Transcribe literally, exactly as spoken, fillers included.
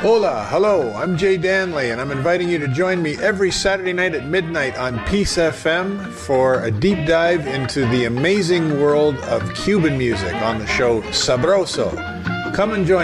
Hola, hello, I'm Jay Danley, and I'm inviting you to join me every Saturday night at midnight on Peace F M for a deep dive into the amazing world of Cuban music on the show Sabroso. Come and join